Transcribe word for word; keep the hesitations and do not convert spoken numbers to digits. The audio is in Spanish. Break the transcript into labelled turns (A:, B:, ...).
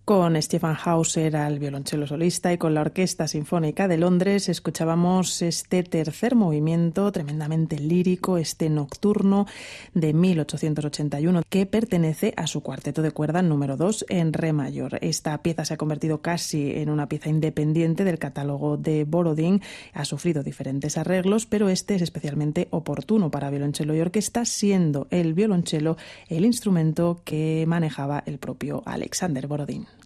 A: Con Stefan Hauser al violonchelo solista y con la Orquesta Sinfónica de Londres escuchábamos este tercer movimiento tremendamente lírico, este nocturno de mil ochocientos ochenta y uno, que pertenece a su cuarteto de cuerda número dos en re mayor. Esta pieza se ha convertido casi en una pieza independiente del catálogo de Borodín. Ha sufrido diferentes arreglos, pero este es especialmente oportuno para violonchelo y orquesta, siendo el violonchelo el instrumento que manejaba el propio Alexander Borodín.